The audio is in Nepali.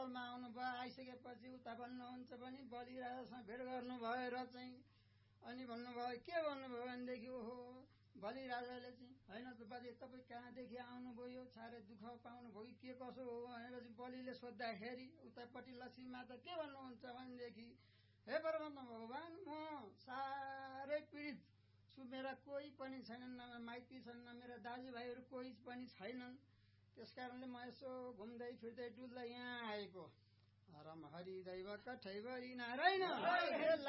स्थलमा आउनुभयो। आइसकेपछि उता भन्नुहुन्छ भने बलि राजासँग भेट गर्नु भएर चाहिँ अनि भन्नुभयो के भन्नुभयो भनेदेखि ओहो बलि राजाले चाहिँ होइन त बाजे तपाईँ कहाँदेखि आउनुभयो साह्रै दुःख पाउनुभयो कि के कसो हो भनेर चाहिँ बलिले सोद्धाखेरि उतापट्टि लक्ष्मी माता के भन्नुहुन्छ भनेदेखि हे परमात्मा भगवान म साह्रै पीडित छु। मेरा कोही पनि छैनन्, न माइती छन्, न मेरा दाजुभाइहरू कोही पनि छैनन्। त्यस कारणले म यसो घुम्दै फिर्दै डुल्दै यहाँ आएको। हरम हरि दैव कठैबरी नारायण।